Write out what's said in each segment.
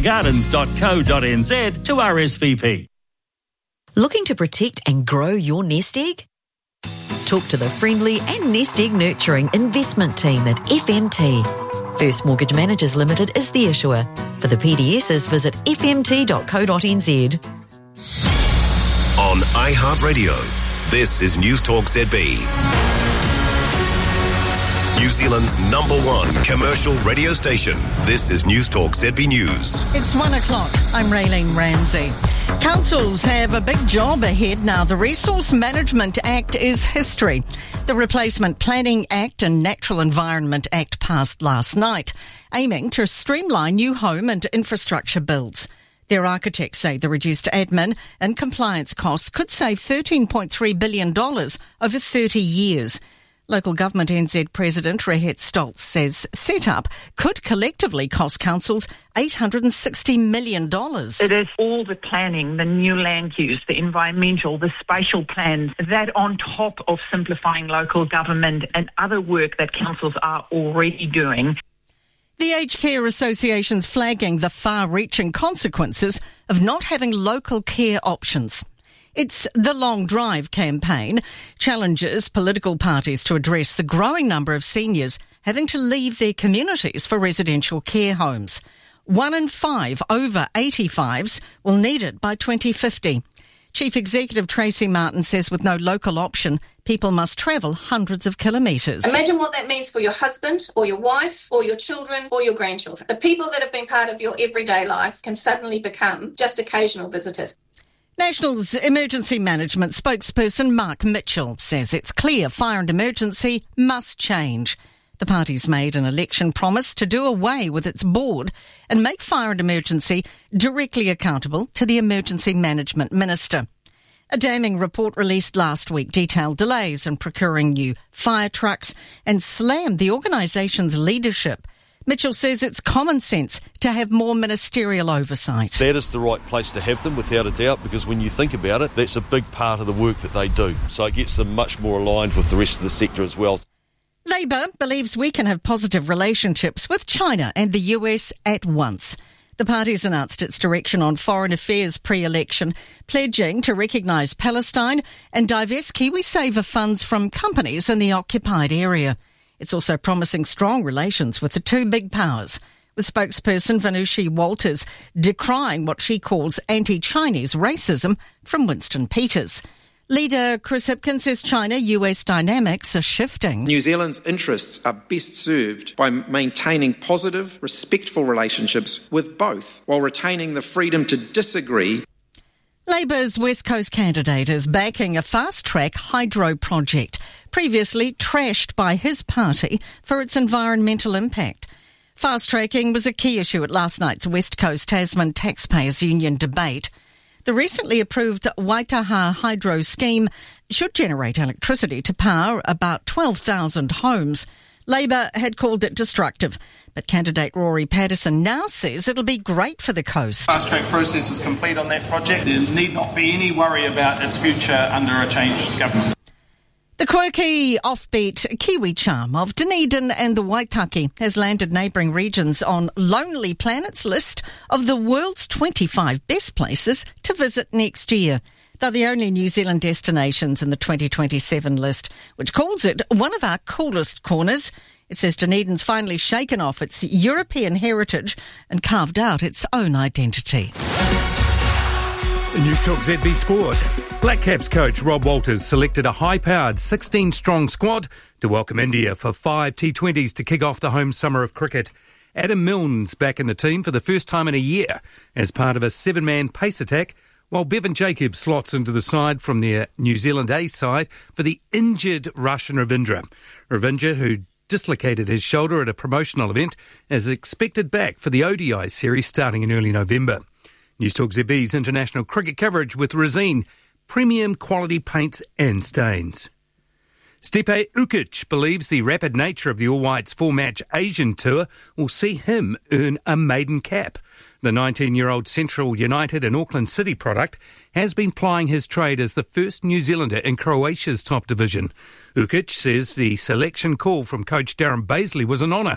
botanicsgardens.co.nz to RSVP. Looking to protect and grow your nest egg? Talk to the friendly and nest egg nurturing investment team at FMT. First Mortgage Managers Limited is the issuer. For the PDSs, visit fmt.co.nz. On iHeartRadio, this is News Talk ZB. New Zealand's #1 commercial radio station. This is News Talk ZB News. It's 1 o'clock. I'm Raylene Ramsey. Councils have a big job ahead now. The Resource Management Act is history. The Replacement Planning Act and Natural Environment Act passed last night, aiming to streamline new home and infrastructure builds. Their architects say the reduced admin and compliance costs could save $13.3 billion over 30 years. Local Government NZ President Rehet Stoltz says set-up could collectively cost councils $860 million. It is all the planning, the new land use, the environmental, the spatial plans, that on top of simplifying local government and other work that councils are already doing. The Aged Care Association's flagging the far-reaching consequences of not having local care options. It's the Long Drive campaign challenges political parties to address the growing number of seniors having to leave their communities for residential care homes. 1 in 5 over 85s will need it by 2050. Chief Executive Tracy Martin says with no local option, people must travel hundreds of kilometres. Imagine what that means for your husband or your wife or your children or your grandchildren. The people that have been part of your everyday life can suddenly become just occasional visitors. National's Emergency Management spokesperson Mark Mitchell says it's clear fire and emergency must change. The party's made an election promise to do away with its board and make fire and emergency directly accountable to the Emergency Management Minister. A damning report released last week detailed delays in procuring new fire trucks and slammed the organisation's leadership. Mitchell says it's common sense to have more ministerial oversight. That is the right place to have them, without a doubt, because when you think about it, that's a big part of the work that they do. So it gets them much more aligned with the rest of the sector as well. Labor believes we can have positive relationships with China and the US at once. The party's announced its direction on foreign affairs pre-election, pledging to recognise Palestine and divest KiwiSaver funds from companies in the occupied area. It's also promising strong relations with the two big powers, with spokesperson Vanushi Walters decrying what she calls anti-Chinese racism from Winston Peters. Leader Chris Hipkins says China-US dynamics are shifting. New Zealand's interests are best served by maintaining positive, respectful relationships with both, while retaining the freedom to disagree. Labor's West Coast candidate is backing a fast-track hydro project, previously trashed by his party for its environmental impact. Fast-tracking was a key issue at last night's West Coast Tasman Taxpayers Union debate. The recently approved Waitaha hydro scheme should generate electricity to power about 12,000 homes. Labor had called it destructive, but candidate Rory Patterson now says it'll be great for the coast. Fast-track process is complete on that project. There need not be any worry about its future under a changed government. The quirky, offbeat Kiwi charm of Dunedin and the Waitaki has landed neighbouring regions on Lonely Planet's list of the world's 25 best places to visit next year. They're the only New Zealand destinations in the 2027 list, which calls it one of our coolest corners. It says Dunedin's finally shaken off its European heritage and carved out its own identity. News Talk ZB Sport. Black Caps coach Rob Walters selected a high-powered 16-strong squad to welcome India for 5 T20s to kick off the home summer of cricket. Adam Milne's back in the team for the first time in a year as part of a 7-man pace attack, while Bevan Jacobs slots into the side from their New Zealand A side for the injured Russian Ravindra. Ravindra, who dislocated his shoulder at a promotional event, is expected back for the ODI series starting in early November. News Talk ZB's international cricket coverage with Resine, premium quality paints and stains. Stipe Ukic believes the rapid nature of the All Whites 4-match Asian tour will see him earn a maiden cap. The 19-year-old Central United and Auckland City product has been plying his trade as the first New Zealander in Croatia's top division. Ukic says the selection call from coach Darren Baisley was an honour.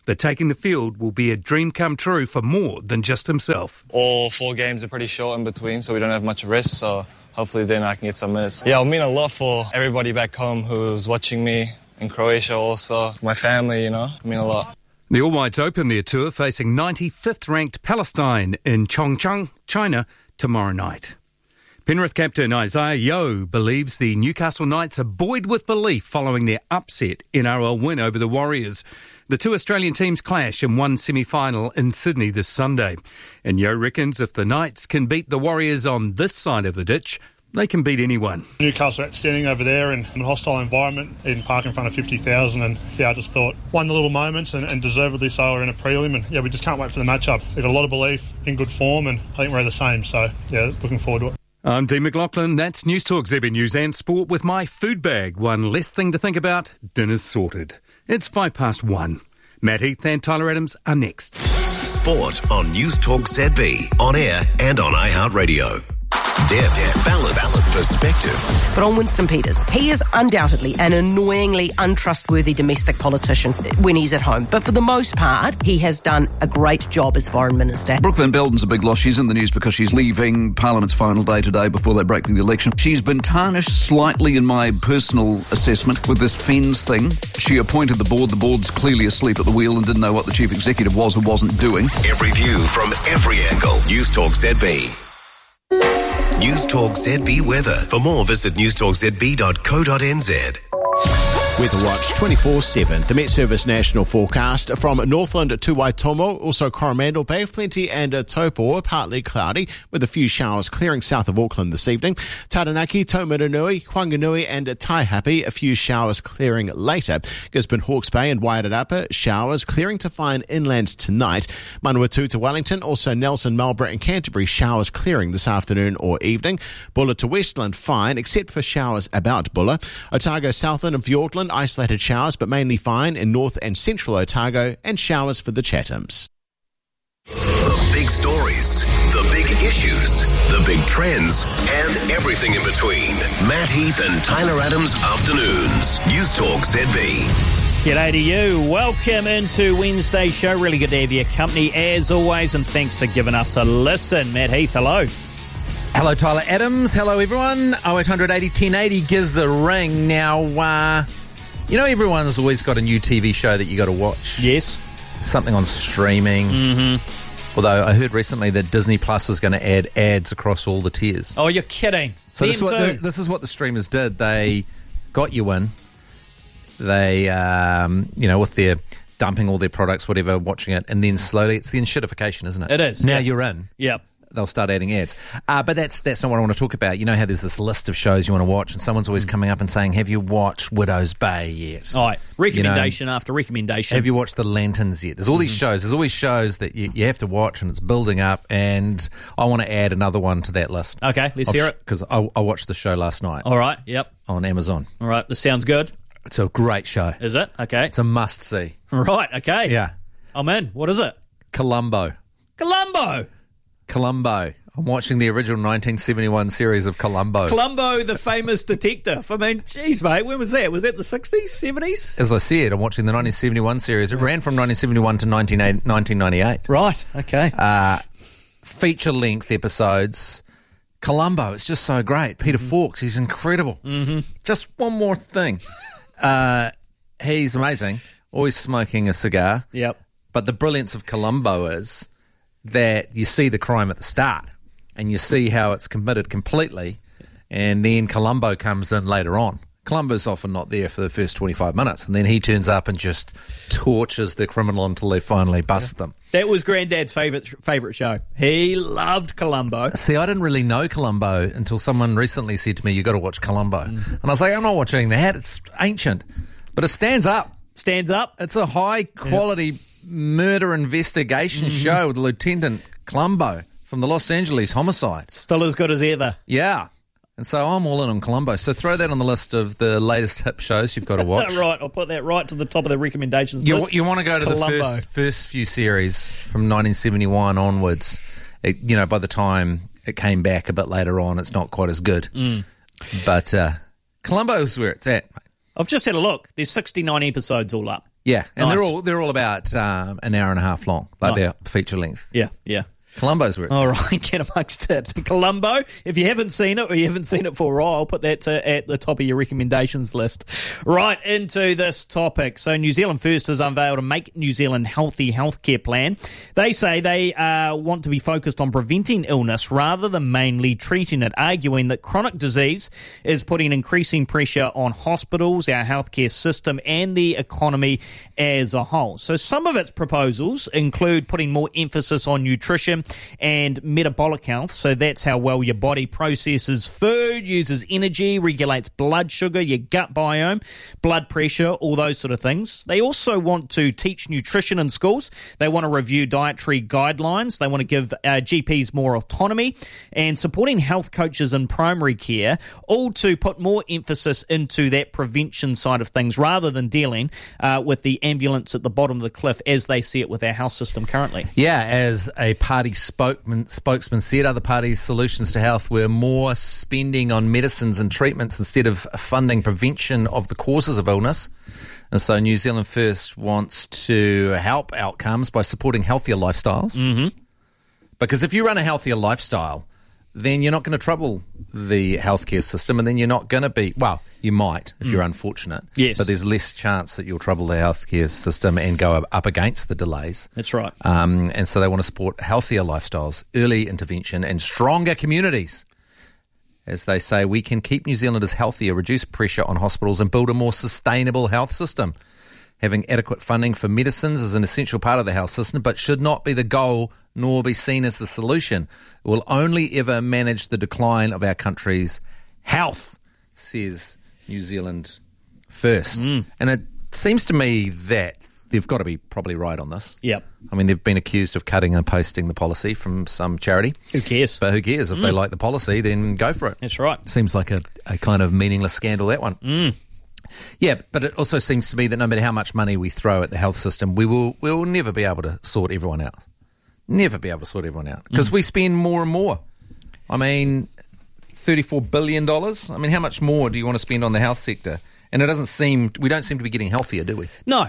that taking the field will be a dream come true for more than just himself. All 4 games are pretty short in between, so we don't have much rest, so hopefully then I can get some minutes. Yeah, it'll mean a lot for everybody back home who's watching me in Croatia also. My family, it'll mean a lot. The All Whites open their tour facing 95th ranked Palestine in Chongqing, China, tomorrow night. Penrith captain Isaiah Yeo believes the Newcastle Knights are buoyed with belief following their upset NRL win over the Warriors. The 2 Australian teams clash in one semi-final in Sydney this Sunday. And Yeo reckons if the Knights can beat the Warriors on this side of the ditch, they can beat anyone. Newcastle are outstanding over there in a hostile environment, in park in front of 50,000, and I just thought won the little moments and deservedly so are in a prelim, and we just can't wait for the matchup. They've got a lot of belief, in good form, and I think we're the same, so looking forward to it. I'm Dean McLaughlin. That's News Talk ZB News and Sport with my food bag. One less thing to think about. Dinner's sorted. It's 1:05. Matt Heath and Tyler Adams are next. Sport on News Talk ZB, on air and on iHeartRadio. Depth, balance, perspective. But on Winston Peters, he is undoubtedly an annoyingly untrustworthy domestic politician when he's at home. But for the most part, he has done a great job as Foreign Minister. Brooke Van Belden's a big loss. She's in the news because she's leaving Parliament's final day today before they break the election. She's been tarnished slightly in my personal assessment with this FENS thing. She appointed the board. The board's clearly asleep at the wheel and didn't know what the chief executive was or wasn't doing. Every view from every angle. News Talk ZB. News Talk ZB weather. For more, visit newstalkzb.co.nz. Weather Watch 24/7. The Met Service national forecast from Northland to Waitomo, also Coromandel Bay of Plenty and Taupo, partly cloudy with a few showers clearing south of Auckland this evening. Taranaki, Taumarunui, Whanganui and Taihape, a few showers clearing later. Gisborne, Hawke's Bay and Wairarapa, showers clearing to fine inland tonight. Manawatu to Wellington, also Nelson, Marlborough and Canterbury, showers clearing this afternoon or evening. Bulla to Westland, fine except for showers about Bulla. Otago, Southland and Fiordland, isolated showers but mainly fine in north and central Otago, and showers for the Chathams. The big stories, the big issues, the big trends, and everything in between. Matt Heath and Tyler Adams Afternoons. News Talk ZB. G'day to you. Welcome into Wednesday's show. Really good to have your company as always, and thanks for giving us a listen. Matt Heath, hello. Hello, Tyler Adams. Hello, everyone. 0800 80 1080 gives a ring. Now, everyone's always got a new TV show that you got to watch. Yes. Something on streaming. Mm-hmm. Although I heard recently that Disney Plus is going to add ads across all the tiers. Oh, you're kidding. So this is what the streamers did. They got you in. They, with their dumping all their products, whatever, watching it, and then slowly, it's the enshittification, isn't it? It is. Now you're in. Yep. They'll start adding ads. But that's not what I want to talk about. You know how there's this list of shows you want to watch, and someone's always coming up and saying, have you watched Widow's Bay yet? All right. Recommendation after recommendation. Have you watched The Lanterns yet? There's all these shows. There's always shows that you have to watch, and it's building up, and I want to add another one to that list. Okay, let's hear it. Because I watched the show last night. All right, yep. On Amazon. All right, this sounds good. It's a great show. Is it? Okay. It's a must-see. Right, okay. Yeah. I'm in. What is it? Columbo. I'm watching the original 1971 series of Columbo. Columbo, the famous detective. I mean, geez, mate, when was that? Was that the 60s, 70s? As I said, I'm watching the 1971 series. It ran from 1971 to 1998. Right, okay. Feature-length episodes. Columbo, it's just so great. Peter Fawkes, he's incredible. Mm-hmm. Just one more thing. He's amazing. Always smoking a cigar. Yep. But the brilliance of Columbo is that you see the crime at the start and you see how it's committed completely, and then Columbo comes in later on. Columbo's often not there for the first 25 minutes, and then he turns up and just tortures the criminal until they finally bust them. That was Granddad's favourite show. He loved Columbo. See, I didn't really know Columbo until someone recently said to me, you got to watch Columbo. And I was like, I'm not watching that. It's ancient. But it stands up. Stands up? It's a high-quality murder investigation show with Lieutenant Columbo from the Los Angeles homicide. Still as good as ever. Yeah. And so I'm all in on Columbo. So throw that on the list of the latest hip shows you've got to watch. Right, I'll put that right to the top of the recommendations list. You want to go to Columbo. the first few series from 1971 onwards. By the time it came back a bit later on, it's not quite as good. But Columbo's where it's at, mate. I've just had a look. There's 69 episodes all up. Yeah, and Nice. they're all about an hour and a half long, like Oh. their feature length. Yeah, yeah. Columbo's where it's All right, get amongst it. Columbo, if you haven't seen it or you haven't seen it for a while, I'll put that at the top of your recommendations list. Right, into this topic. So New Zealand First has unveiled a Make New Zealand Healthy healthcare plan. They say they want to be focused on preventing illness rather than mainly treating it, arguing that chronic disease is putting increasing pressure on hospitals, our healthcare system and the economy as a whole. So some of its proposals include putting more emphasis on nutrition and metabolic health. So that's how well your body processes food, uses energy, regulates blood sugar, your gut biome, blood pressure, all those sort of things. They also want to teach nutrition in schools. They want to review dietary guidelines. They want to give GPs more autonomy and supporting health coaches in primary care, all to put more emphasis into that prevention side of things rather than dealing with the ambulance at the bottom of the cliff as they see it with our health system currently. Yeah, as a party spokesman said, other parties' solutions to health were more spending on medicines and treatments instead of funding prevention of the causes of illness. And so New Zealand First wants to help outcomes by supporting healthier lifestyles. Mm-hmm. Because if you run a healthier lifestyle, then you're not going to trouble the healthcare system, and then you're not going to be, well, you might if you're unfortunate. Yes. But there's less chance that you'll trouble the healthcare system and go up against the delays. That's right. And so they want to support healthier lifestyles, early intervention and stronger communities. As they say, we can keep New Zealanders healthier, reduce pressure on hospitals and build a more sustainable health system. Having adequate funding for medicines is an essential part of the health system, but should not be the goal nor be seen as the solution. It will only ever manage the decline of our country's health, says New Zealand First. And it seems to me that they've got to be probably right on this. Yep. I mean, they've been accused of cutting and pasting the policy from some charity. Who cares? But who cares? If they like the policy, then go for it. That's right. Seems like a kind of meaningless scandal, that one. Yeah, but it also seems to me that no matter how much money we throw at the health system, we will never be able to sort everyone out. Never be able to sort everyone out. Because we spend more and more. I mean, $34 billion. I mean, how much more do you want to spend on the health sector? And we don't seem to be getting healthier, do we? No.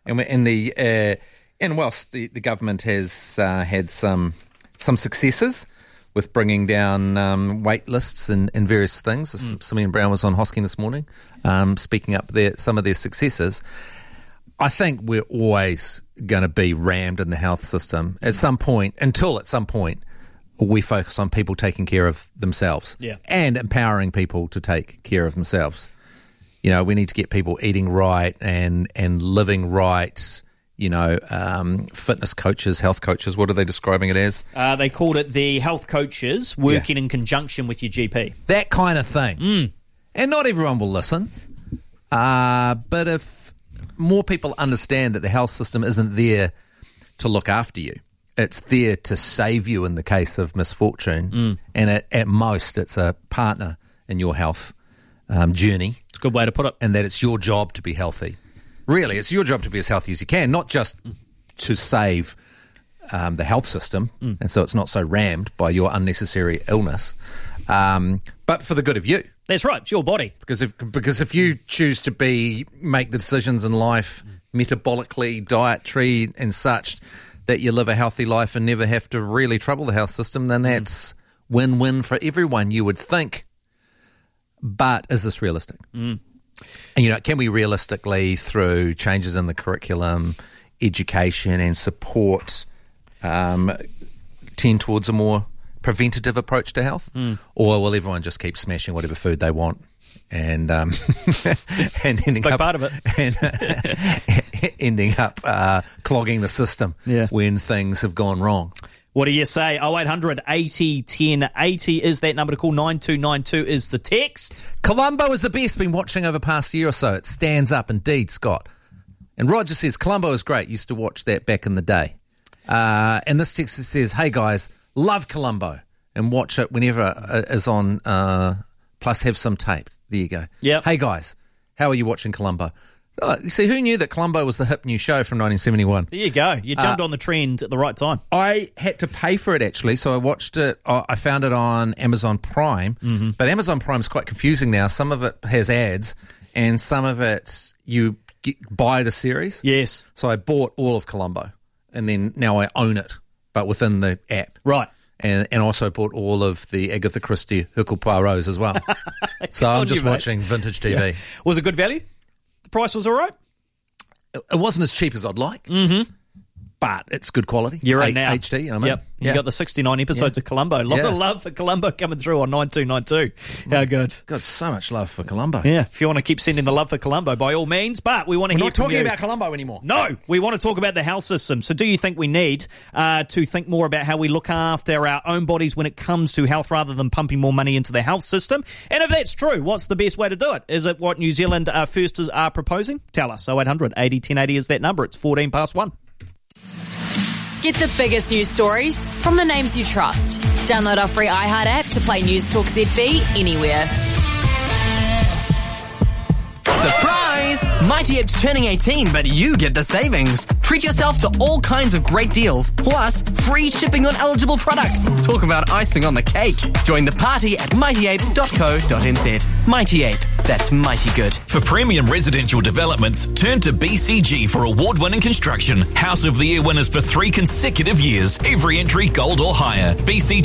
And whilst the government has had some successes with bringing down wait lists and various things. Simeon Brown was on Hosking this morning, speaking up some of their successes. I think we're always going to be rammed in the health system until at some point we focus on people taking care of themselves and empowering people to take care of themselves. You know, we need to get people eating right and living right. You know, fitness coaches, health coaches, what are they describing it as? They called it the health coaches working in conjunction with your GP. That kind of thing. And not everyone will listen. But if more people understand that the health system isn't there to look after you, it's there to save you in the case of misfortune. And at most, it's a partner in your health journey. It's a good way to put it. And that it's your job to be healthy. Really, it's your job to be as healthy as you can, not just to save the health system, and so it's not so rammed by your unnecessary illness, but for the good of you. That's right, it's your body. Because if you choose to make the decisions in life metabolically, dietary and such, that you live a healthy life and never have to really trouble the health system, then that's win-win for everyone, you would think. But is this realistic? And, you know, can we realistically, through changes in the curriculum, education and support, tend towards a more preventative approach to health? Or will everyone just keep smashing whatever food they want and ending up part of it. And ending up clogging the system when things have gone wrong? What do you say? 0800 80 10 80 is that number to call. 9292 is the text. Columbo is the best. Been watching over the past year or so. It stands up indeed, Scott. And Roger says, Columbo is great. Used to watch that back in the day. And this text says, hey guys, love Columbo and watch it whenever it is on, plus have some tape. There you go. Yep. Hey guys, how are you watching Columbo? Oh, you see, who knew that Columbo was the hip new show from 1971? There you go. You jumped on the trend at the right time. I had to pay for it, actually, so I watched it. I found it on Amazon Prime, but Amazon Prime's quite confusing now. Some of it has ads, and some of it you buy the series. Yes. So I bought all of Columbo, and then now I own it, but within the app. Right. And also bought all of the Agatha Christie Hercule Poirot's as well. So I'm just watching vintage TV. Yeah. Was it good value? The price was all right? It wasn't as cheap as I'd like. Mm-hmm. But it's good quality. You're in now. HD. I mean, yep. You got the 69 episodes of Columbo. A lot of love for Columbo coming through on 9292. How good. Got so much love for Columbo. Yeah. If you want to keep sending the love for Columbo, by all means. But we want to We're hear not from talking you. about Columbo anymore. No. We want to talk about the health system. So do you think we need to think more about how we look after our own bodies when it comes to health rather than pumping more money into the health system? And if that's true, what's the best way to do it? Is it what New Zealand First are proposing? Tell us. 0800 80 1080 is that number. It's 14 past 1. Get the biggest news stories from the names you trust. Download our free iHeart app to play News Talk ZB anywhere. Surprise! Mighty App's turning 18, but you get the savings. Treat yourself to all kinds of great deals, plus free shipping on eligible products. Talk about icing on the cake. Join the party at mightyape.co.nz. Mighty Ape. That's mighty good. For premium residential developments, turn to BCG for award-winning construction. House of the Year winners for 3 consecutive years. Every entry gold or higher. BCG